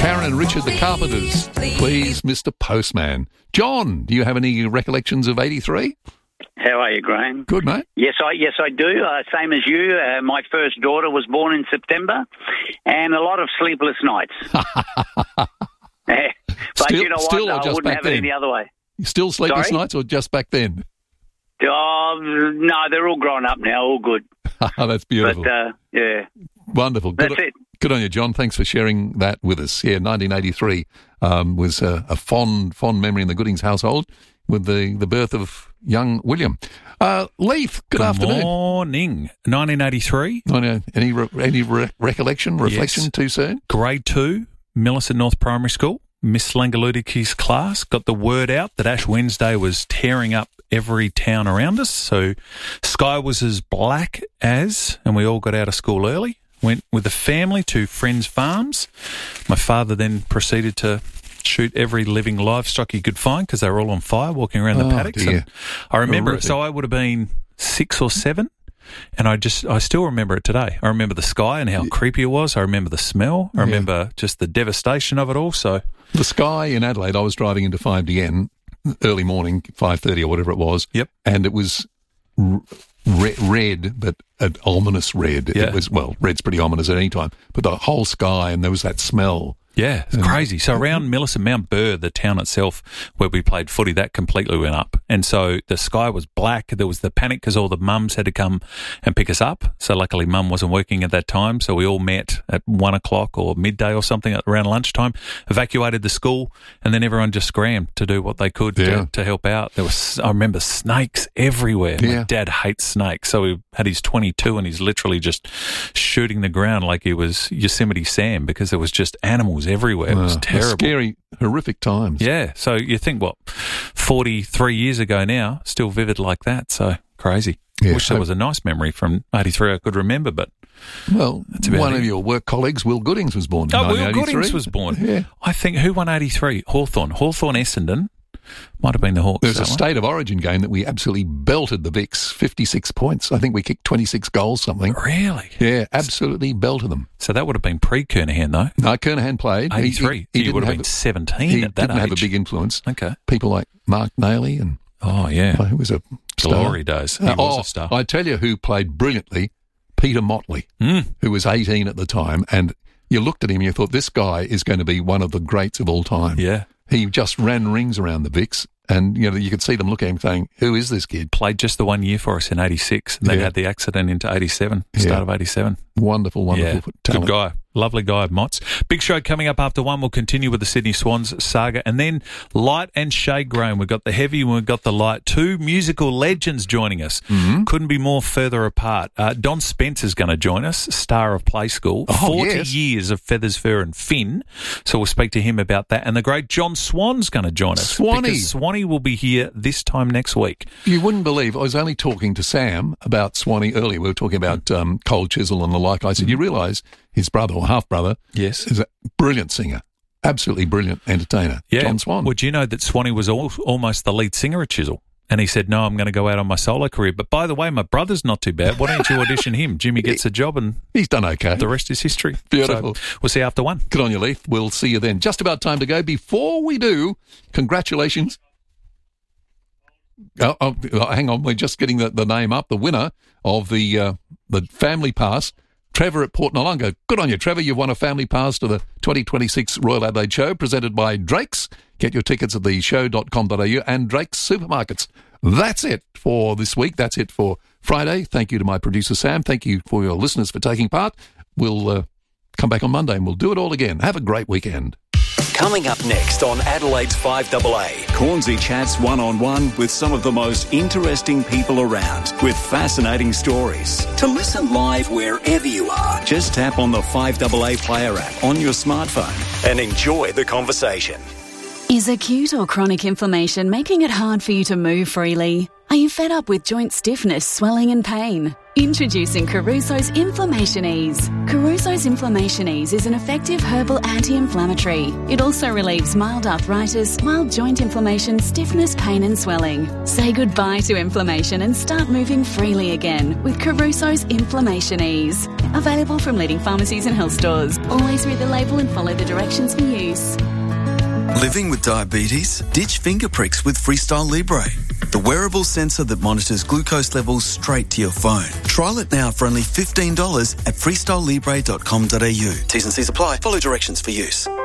Karen and Richard, the Carpenters. Please, Mr. Postman. John, do you have any recollections of 83? How are you, Graham? Good, mate. Yes, I do. Same as you. My first daughter was born in September, and a lot of sleepless nights. But Still- you know what? still or I just wouldn't back have it then? any other way. Still sleepless Sorry? nights or just back then? Oh, no, they're all grown up now, all good. That's beautiful. But, yeah, Wonderful. that's it. Good on you, John. Thanks for sharing that with us. Yeah, 1983 was a fond memory in the Goodings household with the birth of young William. Leith, good afternoon. Morning. 1983. Any recollection, reflection Yes. too soon? Grade 2, Millicent North Primary School. Miss Langaludiki's class got the word out that Ash Wednesday was tearing up every town around us. So sky was as black as, and we all got out of school early. Went with the family to friends' farms. My father then proceeded to shoot every living livestock he could find because they were all on fire walking around the paddocks. Dear. And I remember Horrific. it. So I would have been 6 or 7. And I still remember it today. I remember the sky and how creepy it was. I remember the smell. I remember just the devastation of it all. So The sky in Adelaide, I was driving into 5DN early morning, 5:30 or whatever it was. Yep. And it was red, but an ominous red. Yeah. It was, well, red's pretty ominous at any time. But the whole sky, and there was that smell. yeah, it's crazy. So around Millicent, Mount Burr, the town itself where we played footy, that completely went up. And so the sky was black. There was the panic because all the mums had to come and pick us up. So luckily mum wasn't working at that time. So we all met at 1 o'clock or midday or something around lunchtime, evacuated the school, and then everyone just scrammed to do what they could Yeah. to help out. There was, I remember snakes everywhere. Yeah. My dad hates snakes. So he had his 22 and he's literally just shooting the ground like he was Yosemite Sam because there was just animals everywhere. It was terrible. Scary, horrific times. Yeah. So you think, 43 years ago now, still vivid like that. So crazy. Yeah. Wish there was a nice memory from 83 I could remember, but Well, about one it. of your work colleagues, Will Goodings, was born in Will 1983. Goodings was born. Yeah. I think, who won 83? Hawthorn Essendon. Might have been the Hawks. There's a that one. state of origin game that we absolutely belted the Vicks, 56 points. I think we kicked 26 goals, something. Really? Yeah, absolutely belted them. So that would have been pre-Kernahan, though. No, Kernahan played. 83. He You didn't would have have been 17 He at that didn't have a age. big influence. Okay. People like Mark Nailey and Oh, yeah. who was a star. Glory days. He was a star. I tell you who played brilliantly, Peter Motley, who was 18 at the time, and you looked at him and you thought, this guy is going to be one of the greats of all time. Yeah. He just ran rings around the Vicks, and you could see them looking at him saying, who is this kid? Played just the 1 year for us in 86. And then Yeah. had the accident into 87, start of 87. Wonderful, wonderful Yeah, talent. good guy. Lovely guy, Motts. Big show coming up after 1. We'll continue with the Sydney Swans saga. And then light and shade, Graham. We've got the heavy and we've got the light. 2 musical legends joining us. Couldn't be more further apart. Don Spencer's going to join us, star of Play School. 40 yes. years of Feathers, Fur and Fin. So we'll speak to him about that. And the great John Swan's going to join us. Swanee. Because Swanee will be here this time next week. You wouldn't believe, I was only talking to Sam about Swanee earlier. We were talking about Cold Chisel and the like. I said, you realise his brother or half-brother Yes. is a brilliant singer, absolutely brilliant entertainer, John Swan. Would you know that Swanee was almost the lead singer at Chisel? And he said, no, I'm going to go out on my solo career. But by the way, my brother's not too bad. Why don't you audition him? Jimmy gets a job and He's done okay. the rest is history. Beautiful. So we'll see you after 1. Good on you, Leith. We'll see you then. Just about time to go. Before we do, congratulations. Hang on, we're just getting the name up. The winner of the family pass, Trevor at Port Nollonga. Good on you, Trevor. You've won a family pass to the 2026 Royal Adelaide Show, presented by Drake's. Get your tickets at theshow.com.au and Drake's Supermarkets. That's it for this week. That's it for Friday. Thank you to my producer, Sam. Thank you for your listeners for taking part. We'll come back on Monday and we'll do it all again. Have a great weekend. Coming up next on Adelaide's 5AA. Cornsey chats one-on-one with some of the most interesting people around with fascinating stories. To listen live wherever you are Just tap on the 5AA Player app on your smartphone. and enjoy the conversation. Is acute or chronic inflammation making it hard for you to move freely? Are you fed up with joint stiffness, swelling and pain? Introducing Caruso's Inflammation Ease. Caruso's Inflammation Ease is an effective herbal anti-inflammatory. It also relieves mild arthritis, mild joint inflammation, stiffness, pain and swelling. Say goodbye to inflammation and start moving freely again with Caruso's Inflammation Ease. Available from leading pharmacies and health stores. Always read the label and follow the directions for use. Living with diabetes? Ditch finger pricks with Freestyle Libre, the wearable sensor that monitors glucose levels straight to your phone. Trial it now for only $15 at freestylelibre.com.au. T's and C's apply. Follow directions for use.